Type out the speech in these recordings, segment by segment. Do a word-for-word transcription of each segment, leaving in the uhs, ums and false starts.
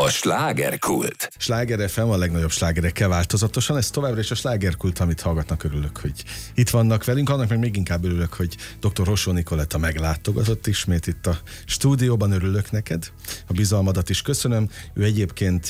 A slágerkult. Sláger ef em a legnagyobb slágerekkel változatosan. Ez továbbra is a slágerkult, amit hallgatnak. Örülök, hogy itt vannak velünk. Annak meg még inkább örülök, hogy doktor Hosó Nikoletta meglátogatott ismét itt a stúdióban. Örülök neked. A bizalmadat is köszönöm. Ő egyébként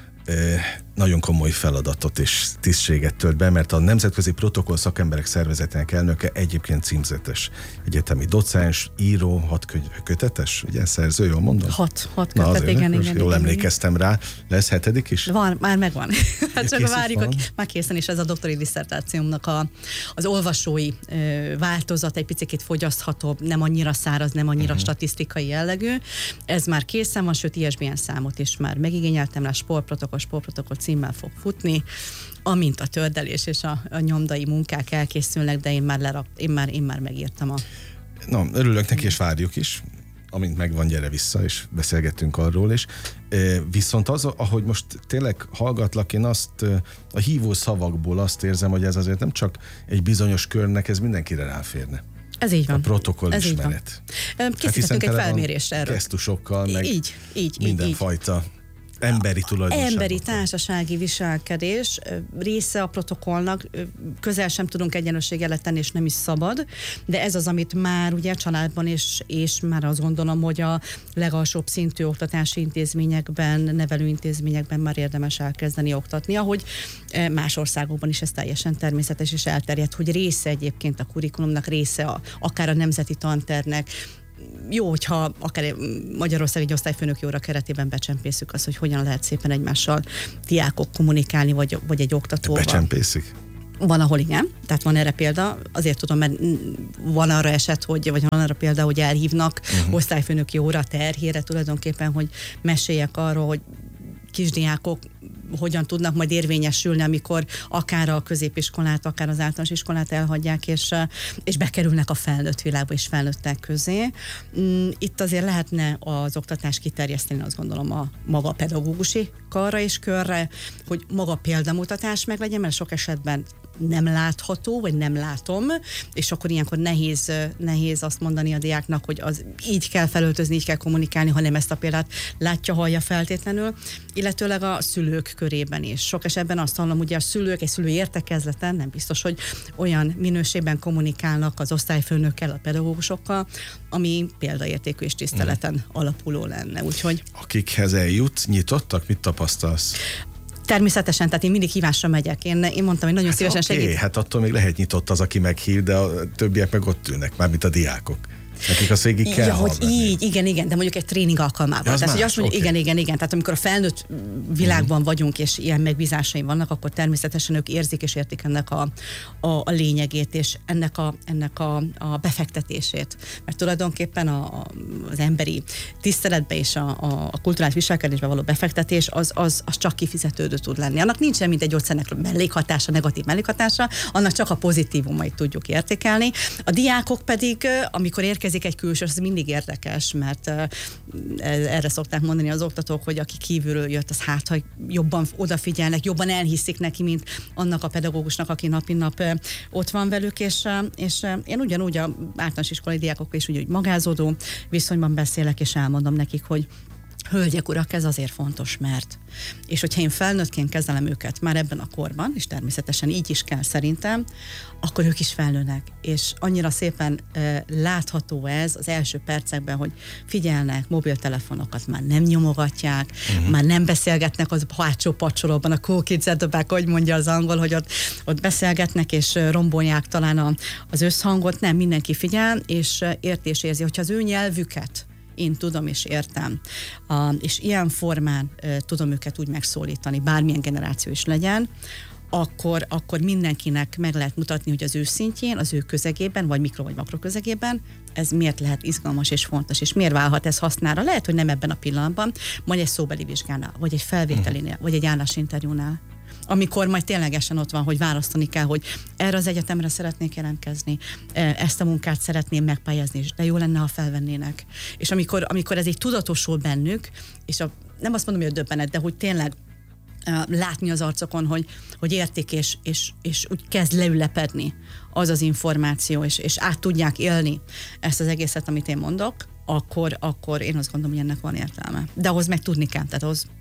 nagyon komoly feladatot és tisztséget tölt be, mert a Nemzetközi Protokoll Szakemberek Szervezetének elnöke, egyébként címzetes egyetemi docens, író, hat kötetes, ugye, szerző, jól mondom? Hat, hat kötet, Na, igen, igen, igen. Jól igen, emlékeztem rá. Lesz hetedik is? Van, már megvan. Hát csak várjuk, van. Már készen is ez a doktori disszertációmnak a, az olvasói ö, változat, egy picit fogyaszthatóbb, nem annyira száraz, nem annyira uh-huh. statisztikai jellegű. Ez már készen van, sőt, i es bé en számot is már megigényeltem rá, sportprotokoll, sportprotokoll címmel fog futni, amint a tördelés és a, a nyomdai munkák elkészülnek, de én már, lerap, én már, én már megírtam a... Na, örülök neki, és várjuk is. Amint megvan, gyere vissza, és beszélgettünk arról is. E, viszont az, ahogy most tényleg hallgatlak, én azt a hívó szavakból azt érzem, hogy ez azért nem csak egy bizonyos körnek, ez mindenkire ráférne. Ez így van. A protokoll ez ismeret. Készítettünk hát egy felmérést erről. Gesztusokkal, meg így, így, mindenfajta emberi tulajdonságok. Emberi társasági viselkedés része a protokollnak, közel sem tudunk egyenlőséget tenni, és nem is szabad, de ez az, amit már ugye családban és, és már azt gondolom, hogy a legalsóbb szintű oktatási intézményekben, nevelőintézményekben már érdemes elkezdeni oktatni, ahogy más országokban is ez teljesen természetes és elterjedt, hogy része egyébként a kurikulumnak, része a, akár a nemzeti tantervnek. Jó, hogyha akár Magyarország egy osztályfőnöki óra keretében becsempészük azt, hogy hogyan lehet szépen egymással diákok kommunikálni, vagy, vagy egy oktatóval. Becsempészik? Van, ahol igen, tehát van erre példa, azért tudom, mert van arra eset, hogy, vagy van arra példa, hogy elhívnak uh-huh. osztályfőnöki óra terhére tulajdonképpen, hogy meséljek arról, hogy kisdiákok hogyan tudnak majd érvényesülni, amikor akár a középiskolát, akár az általános iskolát elhagyják, és, és bekerülnek a felnőtt világba, és felnőttek közé. Itt azért lehetne az oktatást kiterjeszteni, azt gondolom, a maga pedagógusi karra és körre, hogy maga példamutatás meg legyen, mert sok esetben nem látható, vagy nem látom, és akkor ilyenkor nehéz, nehéz azt mondani a diáknak, hogy az így kell felöltözni, így kell kommunikálni, hanem ezt a példát látja, hallja feltétlenül, illetőleg a szülők körében is. Sok esetben azt hallom, hogy a szülők egy szülői értekezleten nem biztos, hogy olyan minőségben kommunikálnak az osztályfőnökkel, a pedagógusokkal, ami példaértékű és tiszteleten hmm. alapuló lenne. Úgyhogy... Akikhez eljut, nyitottak? Mit tapasztalsz? Természetesen, tehát én mindig hívásra megyek. Én, én mondtam, hogy nagyon hát szívesen okay, segít. Hát attól még lehet nyitott az, aki meghív, de a többiek meg ott ülnek, mármint a diákok. Nekik azt végig kell ja, hogy hallgatni. így, igen, igen, de mondjuk egy tréning alkalmával. Ja, tehát, hogy azt mondjuk, okay. igen, igen, igen. Tehát amikor a felnőtt világban hmm. vagyunk, és ilyen megbízásaim vannak, akkor természetesen ők érzik és értik ennek a, a, a lényegét, és ennek a, ennek a, a befektetését. Mert tulajdonképpen a, a, az emberi tiszteletbe és a, a, a kulturális viselkedésbe való befektetés, az, az, az csak kifizetődő tud lenni. Annak nincsen, mint egy gyógyszernek mellékhatása, negatív mellékhatása, annak csak a pozitívumait tudjuk értékelni. A diákok pedig, amikor érkezik egy külső, az mindig érdekes, mert uh, erre szokták mondani az oktatók, hogy aki kívülről jött, az hát, ha jobban odafigyelnek, jobban elhiszik neki, mint annak a pedagógusnak, aki nap mint nap uh, ott van velük, és, uh, és uh, én ugyanúgy a általános iskolai diákokkal is úgy magázódó viszonyban beszélek, és elmondom nekik, hogy hölgyek, urak, ez azért fontos, mert. És hogyha én felnőttként kezelem őket már ebben a korban, és természetesen így is kell szerintem, akkor ők is felnőnek. És annyira szépen uh, látható ez az első percekben, hogy figyelnek, mobiltelefonokat már nem nyomogatják, uh-huh. már nem beszélgetnek az hátsó pacsolóban, a cool kids at the back, hogy mondja az angol, hogy ott, ott beszélgetnek, és rombolják talán a, az összhangot. Nem, mindenki figyel, és uh, értés érzi, hogyha az ő nyelvüket én tudom és értem, uh, és ilyen formán uh, tudom őket úgy megszólítani, bármilyen generáció is legyen, akkor, akkor mindenkinek meg lehet mutatni, hogy az ő szintjén, az ő közegében, vagy mikro- vagy makroközegében ez miért lehet izgalmas és fontos, és miért válhat ez hasznára. Lehet, hogy nem ebben a pillanatban, majd egy szóbeli vizsgánál, vagy egy felvételinél, vagy egy állásinterjúnál, amikor majd ténylegesen ott van, hogy választani kell, hogy erre az egyetemre szeretnék jelentkezni, ezt a munkát szeretném megpályázni, de jó lenne, ha felvennének. És amikor, amikor ez így tudatosul bennük, és a, nem azt mondom, hogy a döbbenet, de hogy tényleg uh, látni az arcokon, hogy, hogy értik, és, és, és úgy kezd leülepedni az az információ, és, és át tudják élni ezt az egészet, amit én mondok, akkor, akkor én azt gondolom, hogy ennek van értelme. De ahhoz meg tudni kell, tehát ahhoz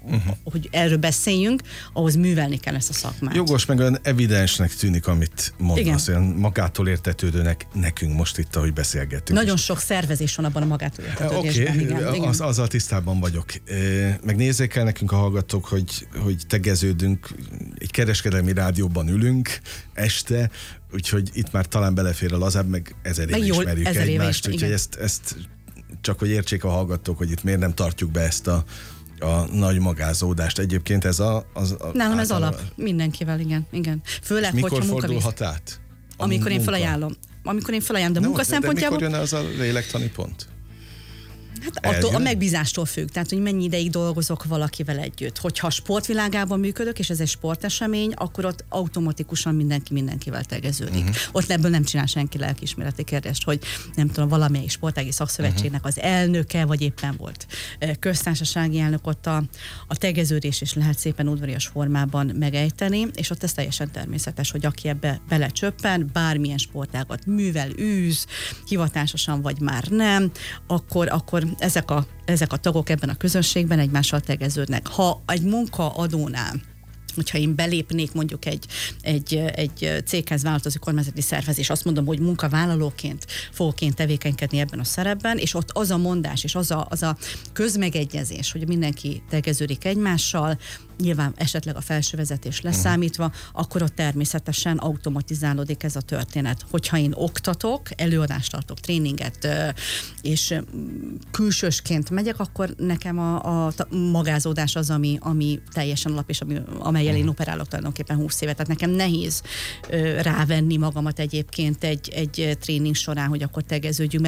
uh-huh. hogy erről beszéljünk, ahhoz művelni kell ezt a szakmát. Jogos, meg olyan evidensnek tűnik, amit mondasz, olyan magától értetődőnek nekünk most itt, ahogy beszélgetünk. Nagyon sok szervezés van abban a magától értetődésben. Oké, igen, okay, igen. az, azzal tisztában vagyok. Meg nézzék el nekünk a hallgatók, hogy, hogy tegeződünk, egy kereskedelmi rádióban ülünk este, úgyhogy itt már talán belefér a lazább, meg ezer éve ismerjük ezer egymást, éve, úgyhogy ezt, ezt csak hogy értsék a hallgatók, hogy itt miért nem tartjuk be ezt a, a nagy magázódást. Egyébként ez a... Az, a Nálam ez alap. Mindenkivel, igen. igen. Főleg, mikor hogyha fordulhat át? Amikor én felajánlom. Amikor én felajánlom, de no, munka de, szempontjából... de mikor jön az a lélektani pont? Hát attól, a megbízástól függ, tehát hogy mennyi ideig dolgozok valakivel együtt. Hogyha a sportvilágában működök, és ez egy sportesemény, akkor ott automatikusan mindenki mindenkivel tegeződik. Uh-huh. Ott ebből nem csinál senki lelkiismereti kérdést, hogy nem tudom, valamelyik sportági szakszövetségnek az elnöke, vagy éppen volt köztársasági elnök, ott a, a tegeződés is lehet szépen udvarias formában megejteni, és ott ez teljesen természetes, hogy aki ebbe belecsöppen, bármilyen sportágat művel, űz, hivatásosan vagy már nem, akkor, akkor ezek a, ezek a tagok ebben a közönségben egymással tegeződnek. Ha egy munkaadónál, hogyha én belépnék mondjuk egy, egy, egy céghez vállalkozó kormányzati szervez, és azt mondom, hogy munkavállalóként fogok én tevékenykedni ebben a szerepben, és ott az a mondás, és az a, az a közmegegyezés, hogy mindenki tegeződik egymással, nyilván esetleg a felsővezetés leszámítva, uh-huh. akkor ott természetesen automatizálódik ez a történet. Hogyha én oktatok, előadást tartok, tréninget, és külsősként megyek, akkor nekem a, a magázódás az, ami, ami teljesen alap, és ami, amelyel én operálok tulajdonképpen húsz évet. Tehát nekem nehéz rávenni magamat egyébként egy, egy tréning során, hogy akkor tegeződjünk,